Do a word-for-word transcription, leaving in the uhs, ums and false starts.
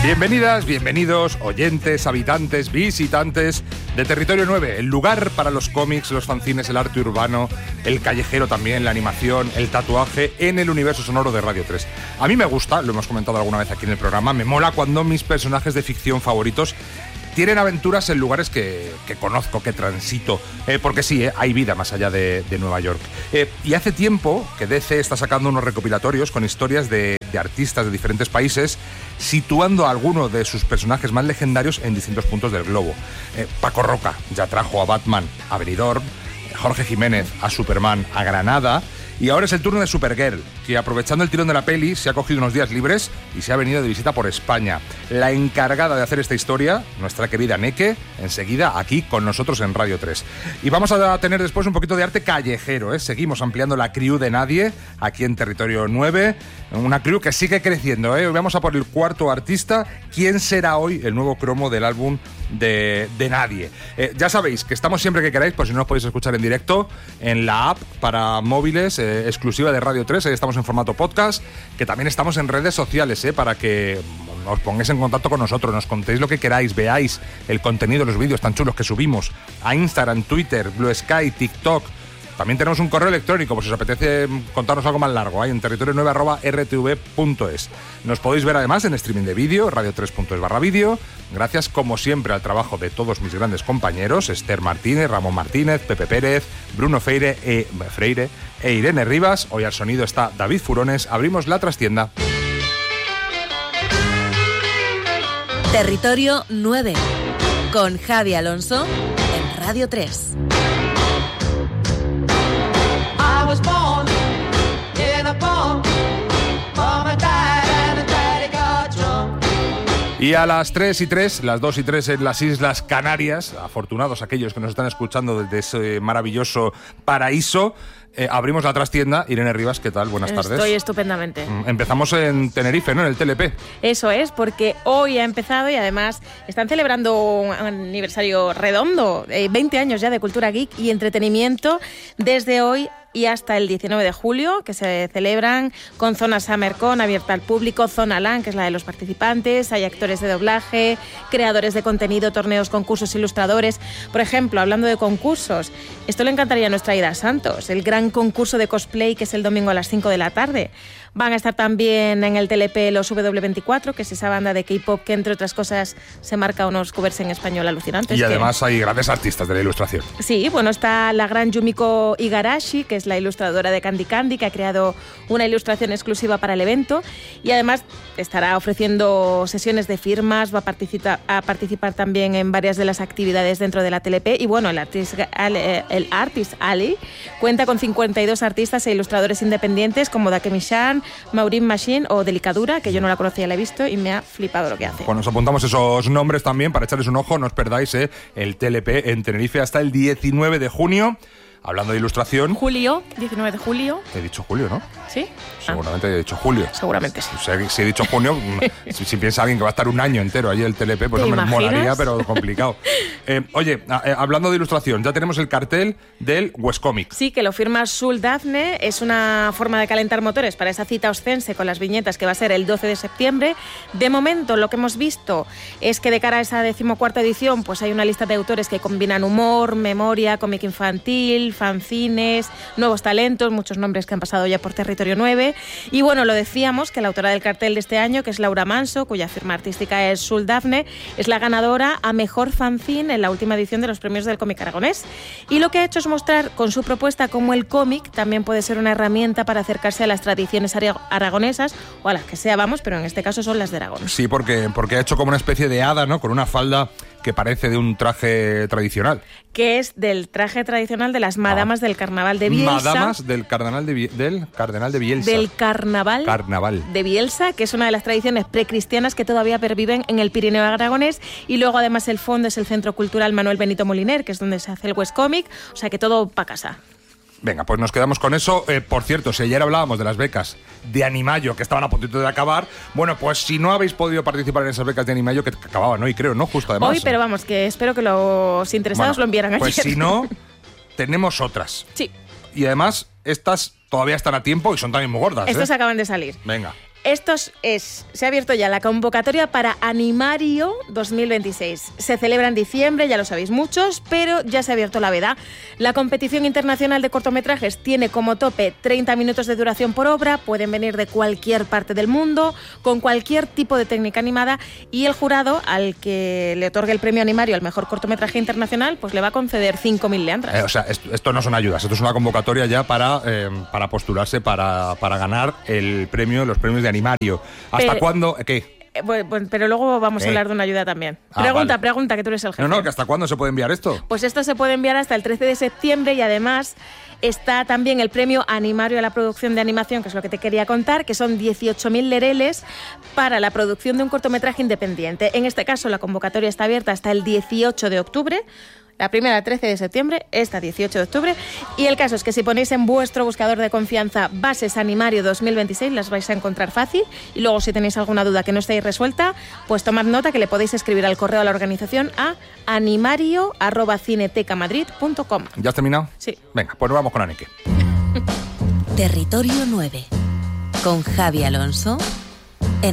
Bienvenidas, bienvenidos, oyentes, habitantes, visitantes de Territorio nueve, el lugar para los cómics, los fanzines, el arte urbano, el callejero también, la animación, el tatuaje en el universo sonoro de Radio tres. A mí me gusta, lo hemos comentado alguna vez aquí en el programa, me mola cuando mis personajes de ficción favoritos tienen aventuras en lugares que, que conozco, que transito, eh, porque sí, eh, hay vida más allá de, de Nueva York. Eh, y hace tiempo que D C está sacando unos recopilatorios con historias de, de artistas de diferentes países, situando a algunos de sus personajes más legendarios en distintos puntos del globo. Eh, Paco Roca ya trajo a Batman a Benidorm, Jorge Jiménez a Superman a Granada, y ahora es el turno de Supergirl, que aprovechando el tirón de la peli se ha cogido unos días libres y se ha venido de visita por España. La encargada de hacer esta historia, nuestra querida Neke, enseguida aquí con nosotros en Radio tres. Y vamos a tener después un poquito de arte callejero, ¿eh? Seguimos ampliando la crew de Nadie aquí en Territorio nueve, una crew que sigue creciendo, ¿eh? Hoy vamos a por el cuarto artista. ¿Quién será hoy el nuevo cromo del álbum de, de Nadie? Eh, ya sabéis que estamos siempre que queráis, por si no nos podéis escuchar en directo, en la app para móviles eh, exclusiva de Radio tres, ahí estamos en formato podcast, que también estamos en redes sociales, eh, para que os pongáis en contacto con nosotros, nos contéis lo que queráis, veáis el contenido, los vídeos tan chulos que subimos a Instagram, Twitter, Blue Sky, TikTok. También tenemos un correo electrónico, por si os apetece contarnos algo más largo, ¿eh? En territorio nueve arroba r t v punto es. Nos podéis ver además en streaming de vídeo, radio tres punto es barra vídeo. Gracias, como siempre, al trabajo de todos mis grandes compañeros, Esther Martínez, Ramón Martínez, Pepe Pérez, Bruno Freire e, Freire e Irene Rivas. Hoy al sonido está David Furones. Abrimos la trastienda. Territorio nueve, con Javi Alonso en Radio tres. Y a las tres y tres, las dos y tres en las Islas Canarias, afortunados aquellos que nos están escuchando desde ese maravilloso paraíso, eh, abrimos la trastienda. Irene Rivas, ¿qué tal? Buenas tardes. Estoy estupendamente. Empezamos en Tenerife, ¿no? En el T L P. Eso es, porque hoy ha empezado y además están celebrando un aniversario redondo, eh, veinte años ya de cultura geek y entretenimiento desde hoy y hasta el diecinueve de julio, que se celebran con Zona SummerCon abierta al público, Zona LAN, que es la de los participantes, hay actores de doblaje, creadores de contenido, torneos, concursos, ilustradores. Por ejemplo, hablando de concursos, esto le encantaría a nuestra Ida Santos, el gran concurso de cosplay que es el domingo a las cinco de la tarde. Van a estar también en el T L P los W veinticuatro, que es esa banda de K-pop que, entre otras cosas, se marca unos covers en español alucinantes. Y además que... hay grandes artistas de la ilustración. Sí, bueno, está la gran Yumiko Igarashi, que es la ilustradora de Candy Candy, que ha creado una ilustración exclusiva para el evento y además estará ofreciendo sesiones de firmas, va a participar, a participar también en varias de las actividades dentro de la T L P y bueno, el Artist, el Artist Alley cuenta con cincuenta y dos artistas e ilustradores independientes como Dakemi-chan, Maureen Machine o Delicadura, que yo no la conocía, la he visto y me ha flipado lo que hace. Pues nos apuntamos esos nombres también para echarles un ojo, no os perdáis, eh, el T L P en Tenerife hasta el diecinueve de junio. Hablando de ilustración... Julio, diecinueve de julio. He dicho julio, ¿no? ¿Sí? Seguramente ah. he dicho julio. Seguramente sí. O sea, si he dicho junio, si, si piensa alguien que va a estar un año entero allí el T L P, pues no me molaría, pero complicado. Eh, oye, eh, hablando de ilustración, ya tenemos el cartel del Westcomic. Sí, que lo firma Sul Dafne. Es una forma de calentar motores para esa cita oscense con las viñetas que va a ser el doce de septiembre. De momento, lo que hemos visto es que de cara a esa decimocuarta edición, pues hay una lista de autores que combinan humor, memoria, cómic infantil, fanzines, nuevos talentos, muchos nombres que han pasado ya por Territorio nueve. Y bueno, lo decíamos, que la autora del cartel de este año, que es Laura Manso, cuya firma artística es Sul Dafne, es la ganadora a Mejor Fanzine en la última edición de los premios del cómic aragonés. Y lo que ha hecho es mostrar con su propuesta cómo el cómic también puede ser una herramienta para acercarse a las tradiciones aragonesas, o a las que sea, vamos, pero en este caso son las de Aragón. Sí, porque, porque ha hecho como una especie de hada, ¿no? Con una falda que parece de un traje tradicional. Que es del traje tradicional de las madamas ah. del carnaval de Bielsa. Madamas del cardenal de, del cardenal de Bielsa. Del carnaval, carnaval de Bielsa, que es una de las tradiciones precristianas que todavía perviven en el Pirineo aragonés. Y luego además el fondo es el Centro Cultural Manuel Benito Moliner, que es donde se hace el Westcomic. O sea que todo para casa. Venga, pues nos quedamos con eso. Eh, por cierto, si ayer hablábamos de las becas de Animayo que estaban a puntito de acabar, bueno, pues si no habéis podido participar en esas becas de Animayo, que acababan hoy, creo, ¿no? Justo además. Hoy, pero vamos, que espero que los interesados bueno, lo enviaran ayer. Pues si no, tenemos otras. Sí. Y además, estas todavía están a tiempo y son también muy gordas. Estas ¿eh? acaban de salir. Venga. Esto es, se ha abierto ya la convocatoria para Animario dos mil veintiséis. Se celebra en diciembre, ya lo sabéis muchos, pero ya se ha abierto la veda. La competición internacional de cortometrajes tiene como tope treinta minutos de duración por obra, pueden venir de cualquier parte del mundo, con cualquier tipo de técnica animada, y el jurado, al que le otorgue el premio Animario al mejor cortometraje internacional, pues le va a conceder cinco mil leandras. Eh, o sea, esto, esto no son ayudas, esto es una convocatoria ya para, eh, para postularse, para, para ganar el premio, los premios de Animario. ¿Hasta Pero, cuándo? ¿Qué? Eh, bueno, pero luego vamos ¿Qué? a hablar de una ayuda también. Ah, pregunta, vale. pregunta, que tú eres el jefe. No, no, que ¿hasta cuándo se puede enviar esto? Pues esto se puede enviar hasta el trece de septiembre y además está también el premio Animario a la producción de animación, que es lo que te quería contar, que son dieciocho mil lereles para la producción de un cortometraje independiente. En este caso, la convocatoria está abierta hasta el dieciocho de octubre. La primera trece de septiembre, esta dieciocho de octubre. Y el caso es que si ponéis en vuestro buscador de confianza Bases Animario dos mil veintiséis, las vais a encontrar fácil. Y luego, si tenéis alguna duda que no estéis resuelta, pues tomad nota que le podéis escribir al correo a la organización a animario arroba cinetecamadrid punto com. ¿Ya has terminado? Sí. Venga, pues nos vamos con Aneke. Territorio nueve. Con Javi Alonso